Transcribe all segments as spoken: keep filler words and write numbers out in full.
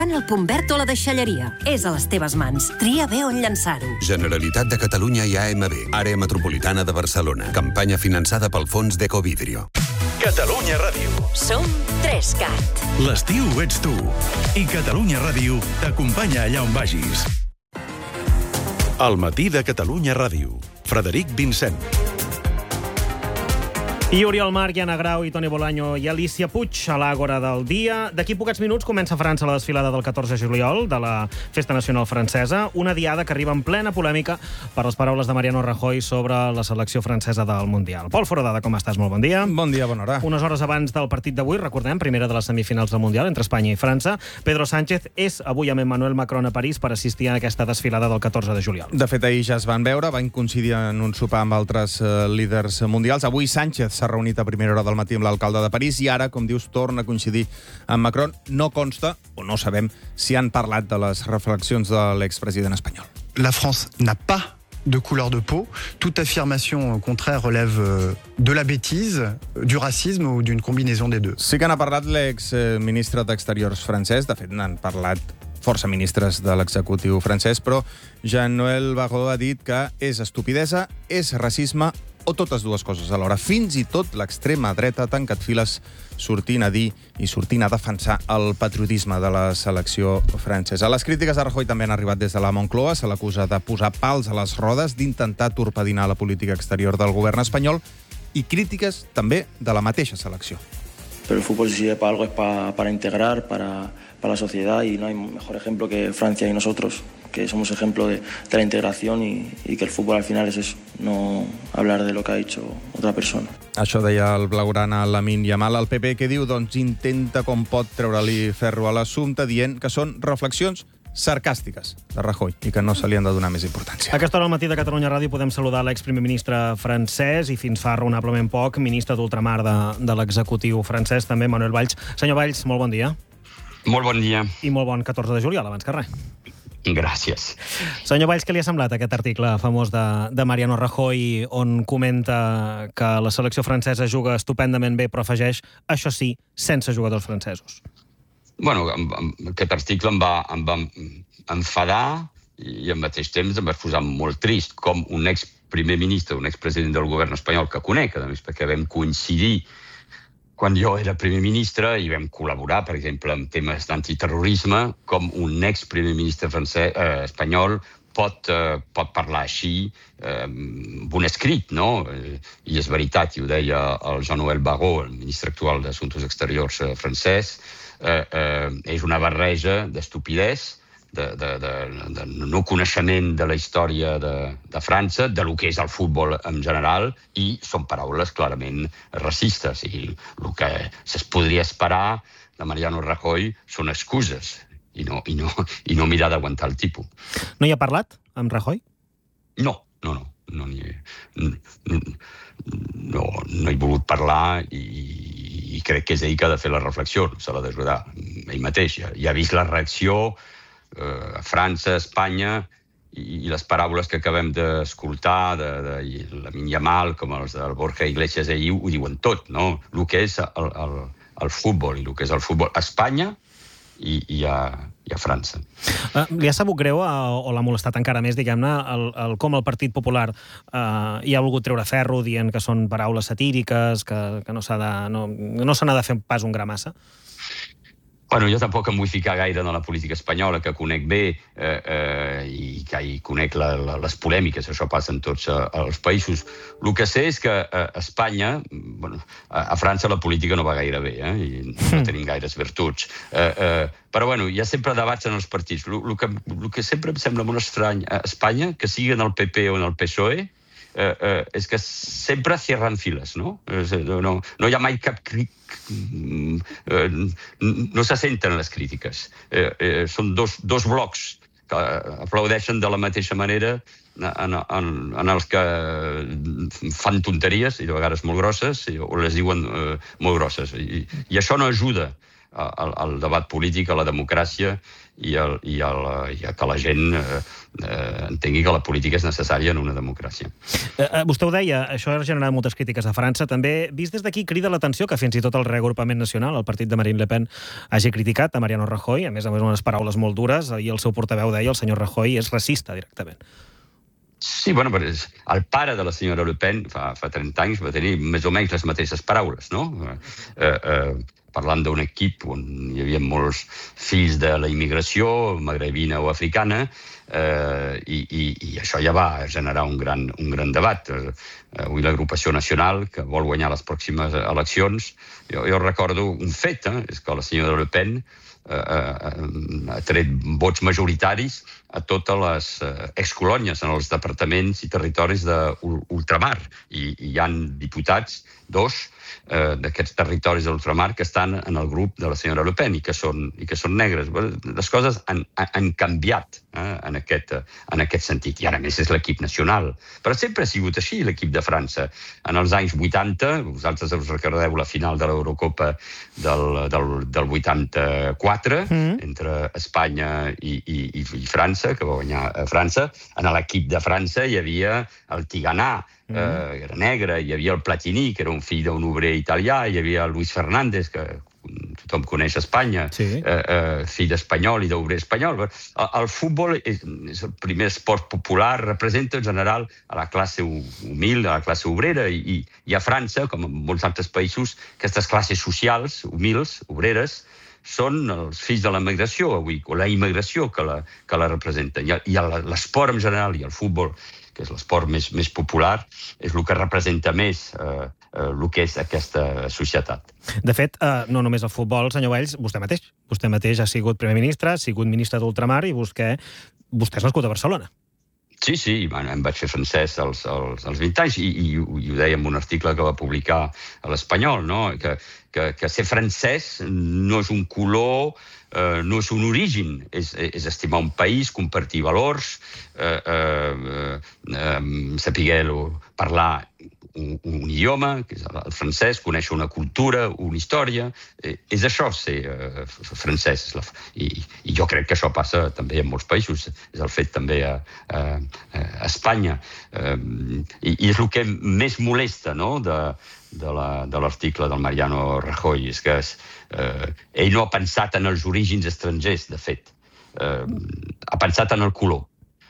En el punt verd o la deixalleria. És a les teves mans. Tria bé on llançar-ho. Generalitat de Catalunya i A M B. Àrea Metropolitana de Barcelona. Campanya finançada pel fons d'Ecovidrio. Catalunya Ràdio. Som Trescat. L'estiu ets tu. I Catalunya Ràdio t'acompanya allà on vagis. El matí de Catalunya Ràdio. Frederic Vincent. I Oriol Marc, Anna Grau i Toni Bolaño i Alicia Puig a l'Àgora del dia. D'aquí pocs minuts comença a França la desfilada del catorze de juliol de la Festa Nacional Francesa, una diada que arriba en plena polèmica per les paraules de Mariano Rajoy sobre la selecció francesa del Mundial. Pol Foradada, com estàs? Molt bon dia. Bon dia, bona hora. Unes hores abans del partit d'avui, recordem, primera de les semifinals del Mundial entre Espanya i França, Pedro Sánchez és avui amb Emmanuel Macron a París per assistir a aquesta desfilada del catorze de juliol. De fet, ahir ja es van veure, van coincidir en un sopar amb altres eh, líders mundials. Avui Sánchez s'ha reunit a primera hora del matí amb l'alcalde de París i ara, com dius, torna a coincidir amb Macron. No consta, o no sabem, si han parlat de les reflexions de l'expresident espanyol. La France n'a pas de couleur de peau. Toute affirmation contraire relève de la bêtise, du racisme ou d'une combinaison des deux. Sí que n'ha parlat l'exministre d'Exteriors francès. De fet, n'han parlat força ministres de l'executiu francès, però Jean-Noël Barrot ha dit que és estupidesa, és racisme o totes dues coses alhora. Fins i tot l'extrema dreta ha tancat files sortint a dir i sortint a defensar el patriotisme de la selecció francesa. Les crítiques a Rajoy també han arribat des de la Moncloa. Se l'acusa de posar pals a les rodes, d'intentar torpedinar la política exterior del govern espanyol i crítiques també de la mateixa selecció. Pero el fútbol, si sirve para algo, es para, para integrar, para, para la sociedad, y no hay mejor ejemplo que Francia y nosotros, que somos ejemplo de, de la integración y, y que el fútbol al final es eso, no hablar de lo que ha dicho otra persona. Això deia el blaugrana Lamine Yamal. El P P, que diu? Doncs intenta com pot treure-li ferro a l'assumpte, dient que són reflexions sarcàstiques de Rajoy i que no se li han de donar més importància. A aquesta hora al matí de Catalunya Ràdio podem saludar l'exprimer ministre francès i fins fa raonablement poc ministre d'ultramar de, de l'executiu francès, també Manuel Valls. Senyor Valls, molt bon dia. Molt bon dia. I molt bon catorze de juliol, abans que res. Gràcies. Senyor Valls, què li ha semblat aquest article famós de, de Mariano Rajoy on comenta que la selecció francesa juga estupendament bé, però afegeix, això sí, sense jugadors francesos? Bueno, aquest article em va, em va enfadar i al mateix temps em va posar molt trist, com un ex-primer ministre, un ex-president del govern espanyol que conec, a més perquè vam coincidir quan jo era primer ministre i vam col·laborar, per exemple, en temes d'antiterrorisme, com un ex-primer ministre francès, eh, espanyol pot, eh, pot parlar així eh, amb un escrit, no? I és veritat, i ho deia el Jean-Noël Barrot, el ministre actual d'Assumptes Exteriors eh, francès, eh, eh, és una barreja d'estupidesa, de, de, de, de no coneixement de la història de, de França, de lo que és el futbol en general, i són paraules clarament racistes. I el que es podria esperar de Mariano Rajoy són excuses, i no, i no, i no mirar d'aguantar el tipus. No hi ha parlat amb Rajoy? No, no, no. No, ni, no, no, no he volgut parlar i, i crec que és ell que ha de fer la reflexió, se l'ha d'ajudar ell mateix. Ja, ja ha vist la reacció eh, a França, a Espanya, i, i les paraules que acabem d'escoltar de, de Lamine Yamal, com els del Borja Iglesias ahir, ho diuen tot, no? El que és el, el, el futbol, i el que és el futbol a Espanya i, i, a, i a França. Uh, li ha sabut greu, uh, o l'ha molestat encara més, diguem-ne, el, el, com el Partit Popular uh, hi ha volgut treure ferro dient que són paraules satíriques, que, que no s'ha de, no, no se n'ha de fer pas un gra massa? Bueno, jo tampoc em vull ficar gaire en la política espanyola, que conec bé eh, eh, i que hi conec la, la, les polèmiques, això passa en tots eh, els països. El que sé és que a Espanya, bueno, a, a França la política no va gaire bé, eh, i no tenim gaires virtuts. Eh, eh, però bueno, hi ha sempre debats en els partits. El que, el que sempre em sembla molt estrany a Espanya, que sigui en el P P o en el P S O E, eh, eh, és que sempre cierran files, no? No, no hi ha mai cap crític. Eh, no se senten les crítiques. Eh, eh, són dos, dos blocs que aplaudeixen de la mateixa manera en, en, en els que fan tonteries, i de vegades molt grosses, o les diuen eh, molt grosses. I, i això no ajuda al, al debat polític, a la democràcia i, el, i, el, i a que la gent eh, eh, entengui que la política és necessària en una democràcia. Eh, vostè ho deia, això ha generat moltes crítiques a França. També, vist des d'aquí, crida l'atenció que fins i tot el reagrupament nacional, el partit de Marine Le Pen, hagi criticat a Mariano Rajoy, a més a més unes paraules molt dures, i el seu portaveu deia, el senyor Rajoy, és racista directament. Sí, bueno, però el pare de la senyora Le Pen fa, fa trenta anys va tenir més o menys les mateixes paraules, no? Eh, eh, parlant d'un equip on hi havia molts fills de la immigració magrebina o africana, eh, i, i, i això ja va generar un gran, un gran debat. Eh, avui l'agrupació nacional, que vol guanyar les pròximes eleccions, jo, jo recordo un fet, eh, és que la senyora Le Pen eh, ha tret vots majoritaris a totes les eh, excolònies en els departaments i territoris d'ultramar. I, i hi ha diputats, dos, eh, d'aquests territoris de l'ultramar que estan en el grup de la senyora Le Pen i que són, i que són negres. Les coses han, han canviat eh, en, aquest, en aquest sentit. I ara més és l'equip nacional. Però sempre ha sigut així, l'equip de França. En els anys vuitanta, vosaltres us recordeu la final de l'Eurocopa del, del, del vuitanta-quatre, mm. entre Espanya i, i, i França, que va guanyar a França. En l'equip de França hi havia el Tiganà, mm. eh, era negre, hi havia el Platini, que era un fill d'un obrer italià, hi havia el Luis Fernández, que tothom coneix a Espanya, sí. eh, eh, fill espanyol i d'obrer espanyol. El, el futbol és, és el primer esport popular, representa en general a la classe humil, a la classe obrera, i, i a França, com en molts altres països, aquestes classes socials, humils, obreres, són els fills de la migració avui, o la immigració que la, que la representen. I, i l'esport en general, i el futbol, que és l'esport més, més popular, és el que representa més eh, eh, el que és aquesta societat. De fet, eh, no només el futbol, senyor Valls, vostè mateix. Vostè mateix ha sigut primer ministre, ha sigut ministre d'Ultramar i vostè, vostè és nascut a Barcelona. Sí, sí, bueno, em vaig fer francès als, als, als vint anys i, i, i ho deia en un article que va publicar a l'Espanyol, no? que, que, que ser francès no és un color, eh, no és un origen, és, és estimar un país, compartir valors, eh, eh, eh, saber parlar un, un idioma, que és el francès, conèixer una cultura, una història. Eh, és això, ser eh, francès. I, I jo crec que això passa també en molts països. És el fet també a, a, a Espanya. Eh, i, I és el que més molesta, no?, de, de l'article de del Mariano Rajoy. És que és, eh, ell no ha pensat en els orígens estrangers, de fet. Eh, ha pensat en el color.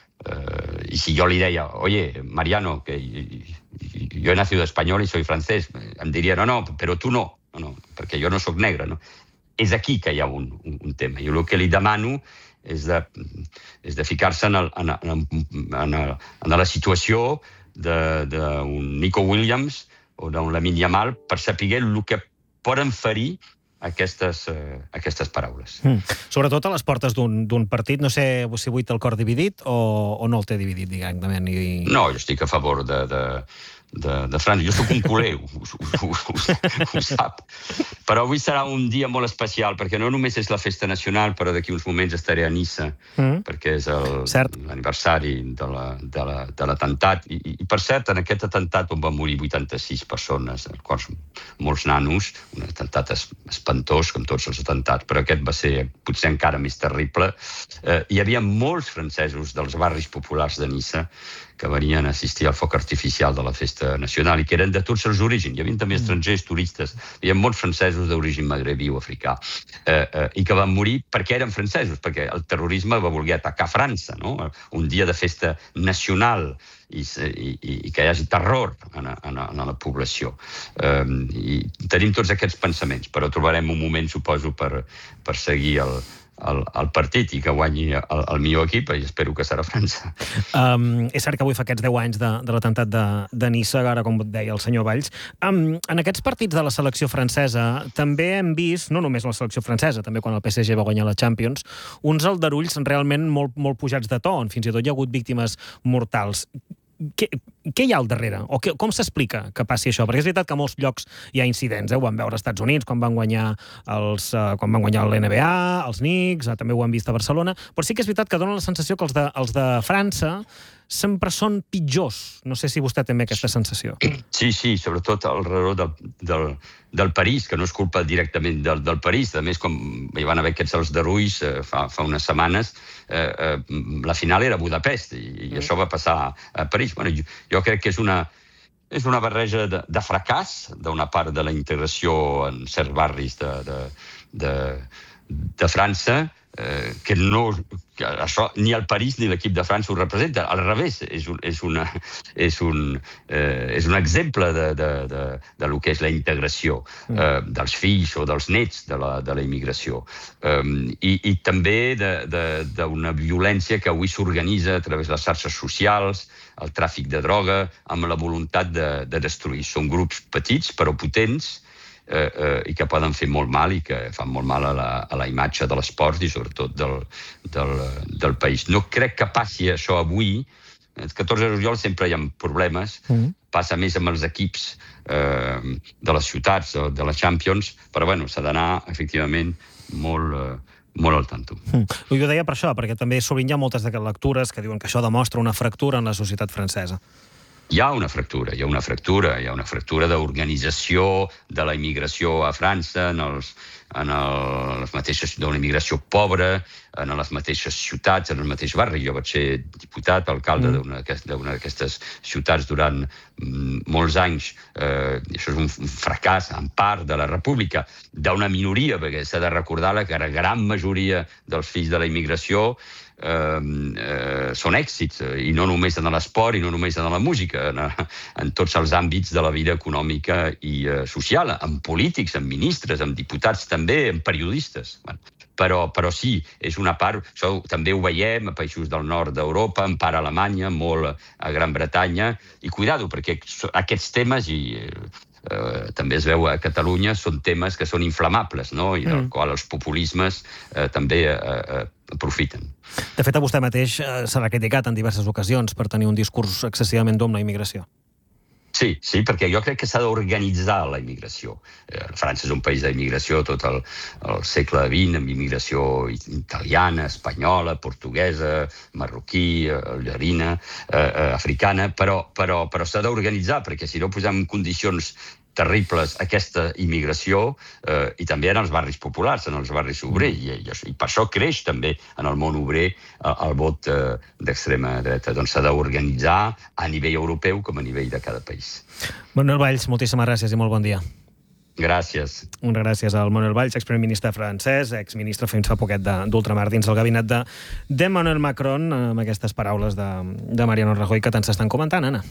Uh, y si yo le diría, oye, Mariano, que yo he nacido español y soy francés, em diria, no, no, però tu no, no, no perquè jo no soc negre. No? És aquí que hi ha un, un, un tema. Jo el que li demano és de, és de ficar-se en, el, en, en, en, en la situació d'un Nico Williams o d'un Lamine Yamal per saber el que poden ferir Aquestes, eh, aquestes paraules. Mm. Sobretot a les portes d'un partit, no sé si avui té el cor dividit o, o no el té dividit, diguem-ne. I... No, jo estic a favor de, de, de, de França. Jo soc un culer, ho, ho, ho, ho sap. Però avui serà un dia molt especial, perquè no només és la festa nacional, però d'aquí uns moments estaré a Niça, mm. perquè és l'aniversari de l'atemptat. La, I, I, per cert, en aquest atemptat on van morir vuitanta-sis persones, els quals molts nanos, un atemptat espantós, com tots els atemptats, però aquest va ser potser encara més terrible. Eh, hi havia molts francesos dels barris populars de Niça que venien a assistir al foc artificial de la festa nacional i que eren de tots els orígens. Hi havia també estrangers, turistes, hi havia molts francesos d'origen magrebí o africà, eh, eh, i que van morir perquè eren francesos, perquè el terrorisme va voler atacar França, no? Un dia de festa nacional i, i, i que hi hagi terror en, en, en la població. Eh, i tenim tots aquests pensaments, però trobarem un moment, suposo, per, per seguir el, el, el partit i que guanyi el, el millor equip, i espero que serà França. Um, és cert que avui fa aquests deu anys de, de l'atemptat de, de Niça, ara com deia el senyor Valls. Um, en aquests partits de la selecció francesa també hem vist, no només la selecció francesa, també quan el P S G va guanyar la Champions, uns aldarulls realment molt, molt pujats de to, on fins i tot hi ha hagut víctimes mortals. Què, què hi ha al darrere? O que, com s'explica que passi això? Perquè és veritat que a molts llocs hi ha incidents. Eh? Ho vam veure als Estats Units, quan van guanyar els, uh, quan van guanyar l'N B A, els Knicks, uh, també ho hem vist a Barcelona, però sí que és veritat que dona la sensació que els de, els de França sempre són pitjors. No sé si vostè té aquesta sensació. Sí, sí, sobretot al redor del, del, del París, que no és culpa directament del, del París. A més, com hi van haver aquests els derruis eh, fa, fa unes setmanes, eh, eh, la final era a Budapest, i, i mm. això va passar a París. Bueno, jo, jo crec que és una... És una barreja de, de fracàs d'una part de la integració en certs barris de, de, de, de França, eh, que no... Que això ni el París ni l'equip de França ho representa. Al revés, és un, és una, és un, eh, és un exemple de, de, de, de lo que és la integració eh, dels fills o dels nets de la, de la immigració. Eh, i, I també d'una violència que avui s'organitza a través de les xarxes socials, el tràfic de droga, amb la voluntat de, de destruir. Són grups petits però potents, eh, eh, i que poden fer molt mal i que fan molt mal a la, a la imatge de l'esport i sobretot del, del, del país. No crec que passi això avui. El catorze de juliol sempre hi ha problemes. Mm. Passa més amb els equips eh, de les ciutats, de la Champions, però bueno, s'ha d'anar, efectivament, molt... Eh, molt al tanto. Mm. Jo deia per això, perquè també sovint hi ha moltes d'aquestes lectures que diuen que això demostra una fractura en la societat francesa. Hi ha una fractura, hi ha una fractura, hi ha una fractura d'organització de la immigració a França, en els, en el, les mateixes, d'una immigració pobra, en les mateixes ciutats, en el mateix barri. Jo vaig ser diputat, alcalde mm. d'una d'aquestes ciutats durant mm, molts anys. Eh, això és un fracàs, en part, de la República, d'una minoria, perquè s'ha de recordar que la gran majoria dels fills de la immigració Eh, eh, són èxits, i no només en l'esport i no només en la música, en, en tots els àmbits de la vida econòmica i eh, social, en polítics, en ministres, en diputats també, en periodistes. Bueno, però, però sí, és una part, això també ho veiem a països del nord d'Europa, en part a Alemanya, molt a Gran Bretanya, i cuidado, perquè aquests temes, i eh, també es veu a Catalunya, són temes que són inflamables, no? I del mm. qual els populismes eh, també eh, eh, aprofiten. De fet, a vostè mateix eh, s'ha criticat en diverses ocasions per tenir un discurs excessivament dur amb la immigració. Sí, sí, perquè jo crec que s'ha d'organitzar la immigració. Eh, França és un país d'immigració tot el, el segle vint, amb immigració italiana, espanyola, portuguesa, marroquí, algerina, eh, africana, però, però, però s'ha d'organitzar, perquè si no posem condicions terribles aquesta immigració eh, i també en els barris populars, en els barris obrers, i, i, i per això creix també en el món obrer eh, el vot eh, d'extrema dreta. Doncs s'ha d'organitzar a nivell europeu com a nivell de cada país. Manuel Valls, moltíssimes gràcies i molt bon dia. Gràcies. Una gràcies al Manuel Valls, exprimer ministre francès, exministre fins fa poquet d'ultramar dins el gabinet d'Emmanuel Macron, amb aquestes paraules de, de Mariano Rajoy que tant s'estan comentant, Anna.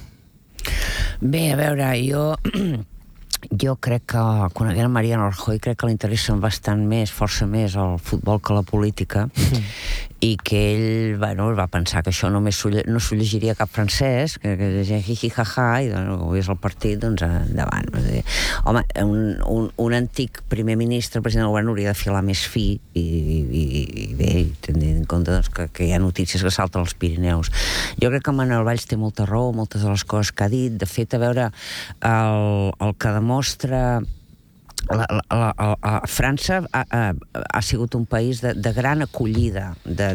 Bé, a veure, jo... Jo crec que, coneguent el Mariano Rajoy, crec que l'interessa bastant més, força més, el futbol que la política, mm. i que ell, bueno, va pensar que això només no s'ho llegiria cap francès, que llegia jijijaja, i doncs, és el partit, doncs, endavant. Home, un, un, un antic primer ministre, president del govern, hauria de filar més fi, i, i, i bé, tenint en compte doncs, que, que hi ha notícies que salten als Pirineus. Jo crec que Manuel Valls té molta raó, moltes de les coses que ha dit. De fet, a veure, el, el que demostra... La, la, la, la, França ha, ha, ha sigut un país de, de gran acollida,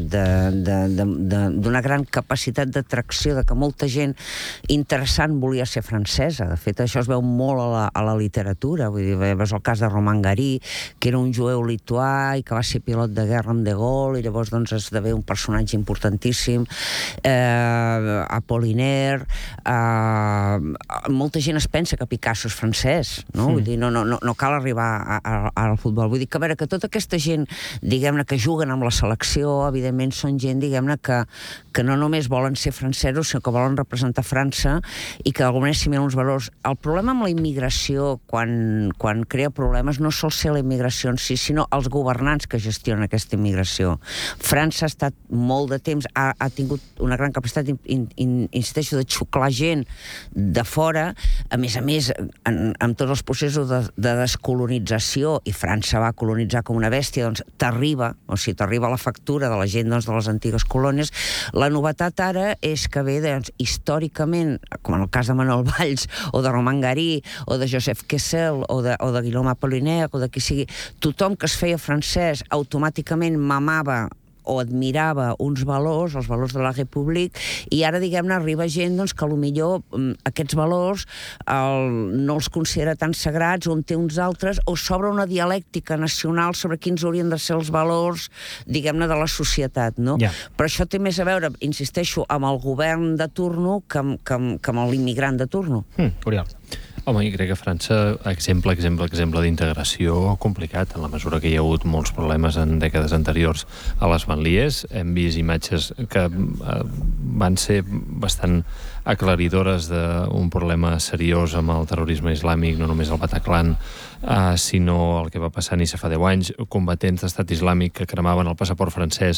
d'una gran capacitat d'atracció, de que molta gent interessant volia ser francesa. De fet, això es veu molt a la, a la literatura. Vull dir, veus el cas de Romain Gary, que era un jueu lituà i que va ser pilot de guerra amb De Gaulle, i llavors doncs, esdevé un personatge importantíssim. Eh, Apollinaire... Eh, molta gent es pensa que Picasso és francès, no? Sí. Vull dir, no, no, no, no cal arribar al futbol. Vull dir que, a veure, que tota aquesta gent, diguem-ne, que juguen amb la selecció, evidentment són gent, diguem-ne, que, que no només volen ser francesos, sinó que volen representar França i que d'alguna manera assimilen uns valors. El problema amb la immigració, quan, quan crea problemes, no sol ser la immigració en si, sinó els governants que gestionen aquesta immigració. França ha estat molt de temps, ha, ha tingut una gran capacitat, in, in, insisteixo, de xuclar gent de fora, a més a més, en, en tots els processos de, de descolonització, i França va colonitzar com una bèstia, doncs t'arriba, o sigui, t'arriba la factura de la gent doncs, de les antigues colònies. La novetat ara és que ve, doncs, històricament, com en el cas de Manuel Valls, o de Romain Gary, o de Joseph Kessel, o de, o de Guillaume Apollinaire, o de qui sigui, tothom que es feia francès automàticament mamava o admirava uns valors, els valors de la República, i ara, diguem-ne, arriba gent doncs, que potser aquests valors el, no els considera tan sagrats, o en té uns altres, o s'obre una dialèctica nacional sobre quins haurien de ser els valors, diguem-ne, de la societat, no? Ja. Però això té més a veure, insisteixo, amb el govern de turno que amb, que amb, que amb l'immigrant de turno. Mm, Oriol. Home, jo crec que França, exemple, exemple, exemple d'integració complicat, en la mesura que hi ha hagut molts problemes en dècades anteriors a les banlieues. Hem vist imatges que eh, van ser bastant aclaridores d'un problema seriós amb el terrorisme islàmic, no només el Bataclan, eh, sinó el que va passar a Niça fa deu anys, combatents d'estat islàmic que cremaven el passaport francès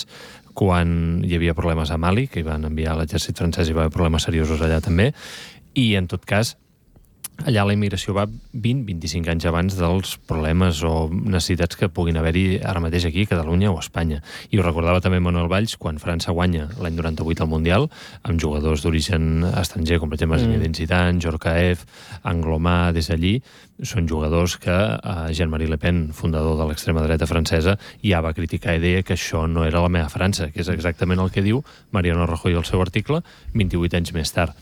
quan hi havia problemes a Mali, que hi van enviar l'exèrcit francès i va haver problemes seriosos allà també, i en tot cas allà la immigració va vint a vint-i-cinc anys abans dels problemes o necessitats que puguin haver-hi ara mateix aquí, a Catalunya o a Espanya. I ho recordava també Manuel Valls quan França guanya l'any noranta-vuit al Mundial, amb jugadors d'origen estranger, com per exemple mm. Zinedine Zidane, Djorkaeff, Anglomà, des d'allí. Són jugadors que eh, Jean-Marie Le Pen, fundador de l'extrema dreta francesa, ja va criticar i deia que això no era la meva França, que és exactament el que diu Mariano Rajoy al seu article vint-i-vuit anys més tard.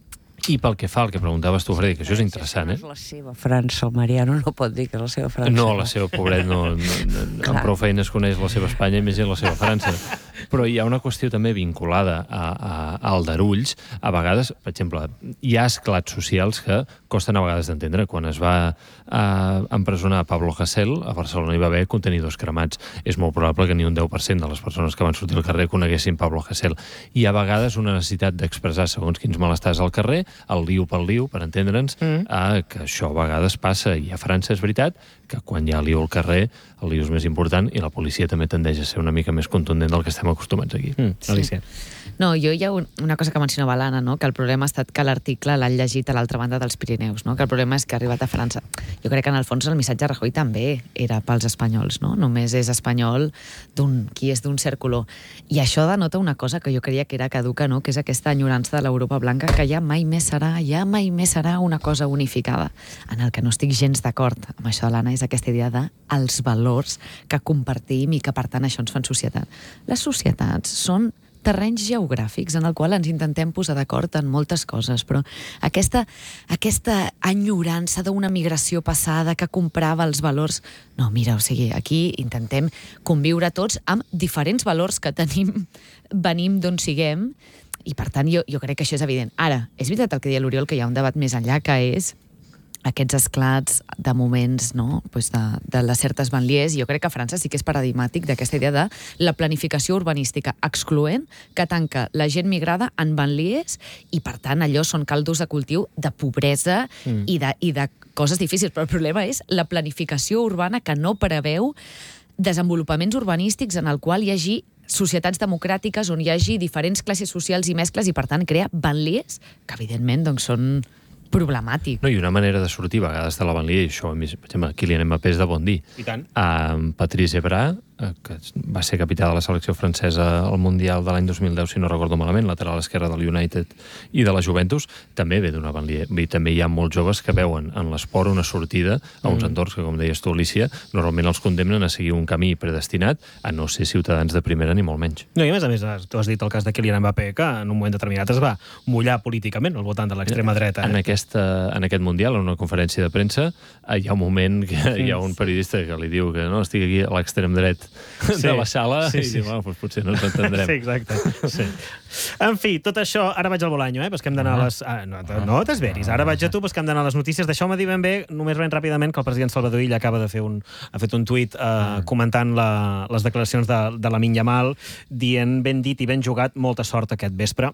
I pel que fa al que preguntaves tu, Freddy, que això és interessant, eh? No és la seva França, el Mariano no pot dir que és la seva França. No, la seva, pobret, no, no, no amb prou feines coneix la seva Espanya i més la seva França. Però hi ha una qüestió també vinculada a, a, a aldarulls. A vegades, per exemple, hi ha esclats socials que costen a vegades d'entendre. Quan es va a, empresonar Pablo Hasél, a Barcelona hi va haver contenidors cremats. És molt probable que ni un deu per cent de les persones que van sortir al carrer coneguessin Pablo Hasél. Hi ha a vegades una necessitat d'expressar segons quins malestars al carrer, el liu pel liu, per entendre'ns, mm. eh, que això a vegades passa. I a França és veritat que quan hi ha liu al carrer, el liu és més important i la policia també tendeix a ser una mica més contundent del que estem acostumats aquí. Mm. Alicia. No, jo hi ha un, una cosa que mencionava l'Anna, no? Que el problema ha estat que l'article l'han llegit a l'altra banda dels Pirineus, no? Que el problema és que ha arribat a França. Jo crec que en el fons el missatge de Rajoy també era pels espanyols, no? Només és espanyol d'un qui és d'un cert color. I això denota una cosa que jo creia que era caduca, no? Que és aquesta enyorança de l'Europa blanca, que ja mai més serà, ja mai més serà una cosa unificada. En el que no estic gens d'acord amb això de l'Anna és aquesta idea de els valors que compartim i que per tant això ens fan societat. Les societats són terrenys geogràfics en el qual ens intentem posar d'acord en moltes coses, però aquesta, aquesta enyorança d'una migració passada que comprava els valors... No, mira, o sigui, aquí intentem conviure tots amb diferents valors que tenim, venim d'on siguem, i per tant jo, jo crec que això és evident. Ara, és veritat el que deia l'Oriol, que hi ha un debat més enllà, que és aquests esclats de moments, no? Pues de, de les certes banlieues. Jo crec que a França sí que és paradigmàtic d'aquesta idea de la planificació urbanística excloent que tanca la gent migrada en banlieues i, per tant, allò són caldos de cultiu de pobresa mm. i, de, i de coses difícils. Però el problema és la planificació urbana que no preveu desenvolupaments urbanístics en el qual hi hagi societats democràtiques on hi hagi diferents classes socials i mescles i, per tant, crea banlieues que, evidentment, doncs, són problemàtic. No, i una manera de sortir a vegades de la banlieue, i això, per exemple, Kylian Mbappé és de bon dir. I tant. Uh, Patrice Evra, uh, que va ser capità de la selecció francesa al Mundial de l'any dos mil deu, si no recordo malament, lateral esquerra del United i de la Juventus, també ve d'una banlieue. I també hi ha molts joves que veuen en l'esport una sortida a uns mm. entorns que, com deies tu, Alicia, normalment els condemnen a seguir un camí predestinat a no ser ciutadans de primera ni molt menys. No, i a més a més, tu has dit el cas de Kylian Mbappé, que en un moment determinat es va mullar políticament al voltant de l'extrema dreta. Eh? En, aquesta, en aquest Mundial, en una conferència de premsa, hi ha un moment que hi ha un periodista que li diu que no, estic aquí a l'extrem dret sí, de la sala sí, sí. i diu, bueno, doncs potser no ens entendrem. Sí, exacte. Sí. En fi, tot això, ara vaig al Bolaño, eh? Pues que hem d'anar a les... Ah, no, no t'esveris, ara vaig a tu, pues que hem d'anar a les notícies. Deixeu-me dir ben bé, només ben ràpidament, que el president Salvador Illa acaba de fer un, ha fet un tuit eh, comentant la, les declaracions de, de Lamine Yamal, dient ben dit i ben jugat, molta sort aquest vespre.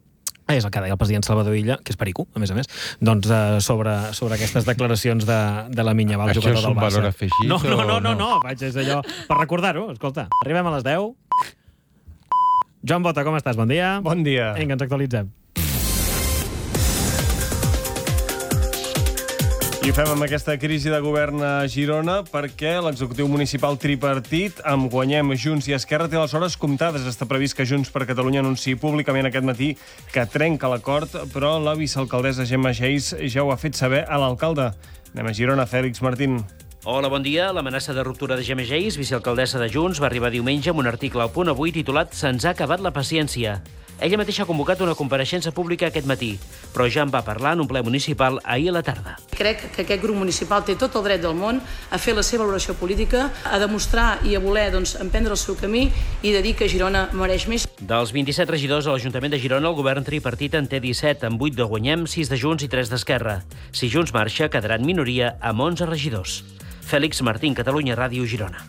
És el que deia el president Salvador Illa, que és perico, a més a més, doncs uh, sobre, sobre aquestes declaracions de, de Lamine Yamal, jugador del Barça. Això és un valor afegit? No, no, no, no, no, no, vaig, és allò, per recordar-ho, escolta, arribem a les deu. Joan Bota, com estàs? Bon dia. Bon dia. Vinga, ens actualitzem. I ho fem amb aquesta crisi de govern a Girona perquè l'executiu municipal tripartit amb Guanyem, Junts i Esquerra té les hores comptades. Està previst que Junts per Catalunya anunciï públicament aquest matí que trenca l'acord, però la vicealcaldessa Gemma Geis ja ho ha fet saber a l'alcalde. Anem a Girona, Fèlix Martín. Hola, bon dia. L'amenaça de ruptura de Gemma Geis, vicealcaldessa de Junts, va arribar diumenge amb un article al Punt Avui titulat «Se'ns ha acabat la paciència». Ella mateixa ha convocat una compareixença pública aquest matí, però ja en va parlar en un ple municipal ahir a la tarda. Crec que aquest grup municipal té tot el dret del món a fer la seva valoració política, a demostrar i a voler doncs, emprendre el seu camí i de dir que Girona mereix més. Dels vint-i-set regidors a l'Ajuntament de Girona, el govern tripartit en té disset, amb vuit de Guanyem, sis de Junts i tres d'Esquerra. Si Junts marxa, quedarà en minoria amb onze regidors. Fèlix Martín, Catalunya Ràdio, Girona.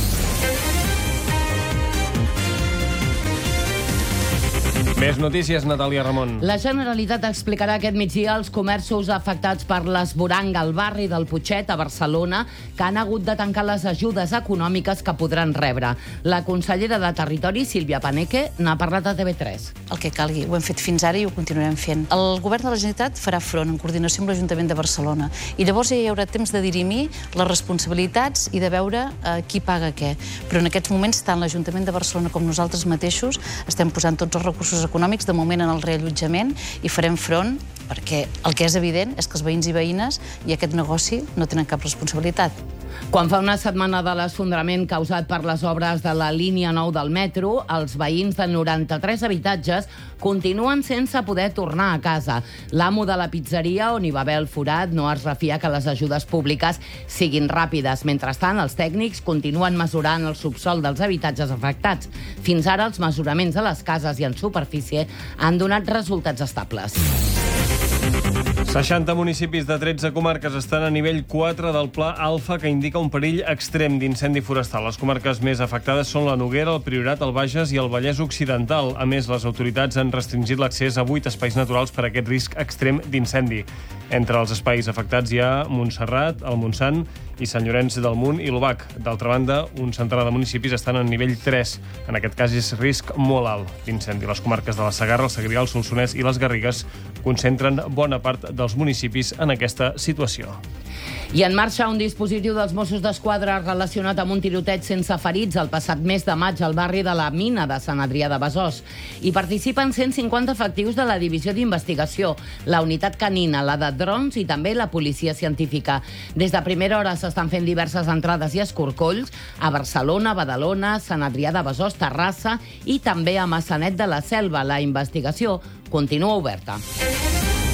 Més notícies, Natàlia Ramon. La Generalitat explicarà aquest migdia els comerços afectats per l'esborang al barri del Putxet, a Barcelona, que han hagut de tancar les ajudes econòmiques que podran rebre. La consellera de Territori, Sílvia Paneque, n'ha parlat a T V tres. El que calgui. Ho hem fet fins ara i ho continuarem fent. El govern de la Generalitat farà front en coordinació amb l'Ajuntament de Barcelona. I llavors ja hi haurà temps de dirimir les responsabilitats i de veure eh, qui paga què. Però en aquests moments, tant l'Ajuntament de Barcelona com nosaltres mateixos estem posant tots els recursos econòmics de moment en el reallotjament i farem front perquè el que és evident és que els veïns i veïnes i aquest negoci no tenen cap responsabilitat. Quan fa una setmana de l'esfondrament causat per les obres de la línia nou del metro, els veïns de noranta-tres habitatges continuen sense poder tornar a casa. L'amo de la pizzeria on hi va haver el forat no es refia que les ajudes públiques siguin ràpides. Mentrestant, els tècnics continuen mesurant el subsol dels habitatges afectats. Fins ara, els mesuraments a les cases i en superfície han donat resultats estables. seixanta municipis de tretze comarques estan a nivell quatre del Pla Alfa, que indica un perill extrem d'incendi forestal. Les comarques més afectades són la Noguera, el Priorat, el Bages i el Vallès Occidental. A més, les autoritats han restringit l'accés a vuit espais naturals per a aquest risc extrem d'incendi. Entre els espais afectats hi ha Montserrat, el Montsant i Sant Llorenç del Munt i l'Obac. D'altra banda, un centenar de municipis estan en nivell tres. En aquest cas és risc molt alt d'incendi. Les comarques de la Segarra, el Segrià, el Solsonès i les Garrigues concentren bona part dels municipis en aquesta situació. I en marxa un dispositiu dels Mossos d'Esquadra relacionat amb un tiroteig sense ferits el passat mes de maig al barri de la Mina de Sant Adrià de Besòs. Hi participen cent cinquanta efectius de la Divisió d'Investigació, la Unitat Canina, la de Drons i també la Policia Científica. Des de primera hora s'estan fent diverses entrades i escorcolls a Barcelona, Badalona, Sant Adrià de Besòs, Terrassa i també a Maçanet de la Selva. La investigació continua oberta.